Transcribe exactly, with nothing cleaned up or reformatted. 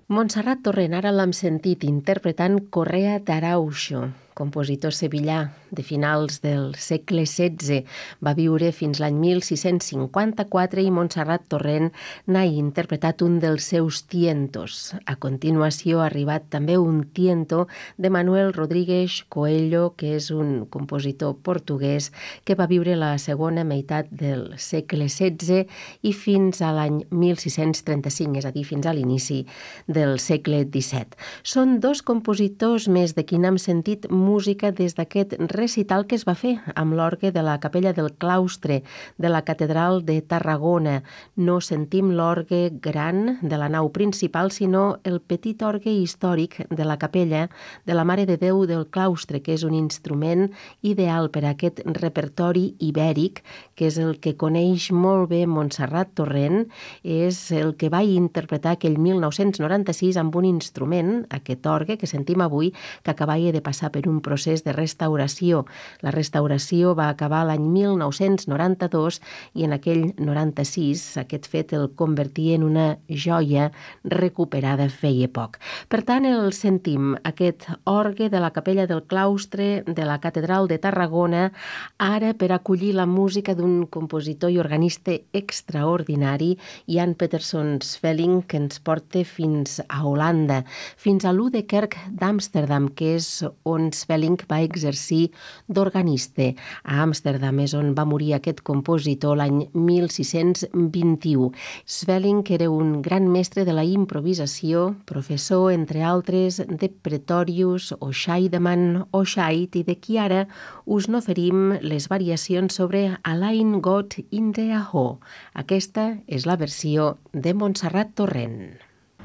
Montserrat Torrent, ara l'hem sentit interpretant Correa d'Arauxo, compositor sevillà de finals del segle setze. Va viure fins l'any mil sis-cents cinquanta-quatre i Montserrat Torrent n'ha interpretat un dels seus tientos. A continuació ha arribat també un tiento de Manuel Rodríguez Coelho, que és un compositor portuguès que va viure la segona meitat del segle setze i fins a l'any mil sis-cents trenta-cinc, és a dir, fins a l'inici del segle disset. Són dos compositors més de qui n'hem sentit música des d'aquest recital que es va fer amb l'orgue de la Capella del Claustre de la Catedral de Tarragona. No sentim l'orgue gran de la nau principal, sinó el petit orgue històric de la Capella de la Mare de Déu del Claustre, que és un instrument ideal per a aquest repertori ibèric, que és el que coneix molt bé Montserrat Torrent. És el que va interpretar aquell mil nou-cents noranta-sis amb un instrument, aquest orgue que sentim avui, que acabava de passar per un procés de restauració. La restauració va acabar l'any mil nou-cents noranta-dos i en aquell noranta-sis aquest fet el convertia en una joia recuperada feia poc. Per tant, el sentim, aquest orgue de la Capella del Claustre de la Catedral de Tarragona, ara per acollir la música d'un compositor i organista extraordinari, Jan Peterson Svelling, que ens porta fins a Holanda, fins a l'U de Kerk d'Amsterdam, que és on Svelling va exercir d'organista. A Amsterdam és on va morir aquest compositor l'any mil sis-cents vint-i-u. Svelling era un gran mestre de la improvisació, professor, entre altres, de Pretorius o Scheidemann o Scheidt, i de qui ara us n'oferim les variacions sobre Allein Gott in der Höhe. Aquesta és la versió de Montserrat Torrent.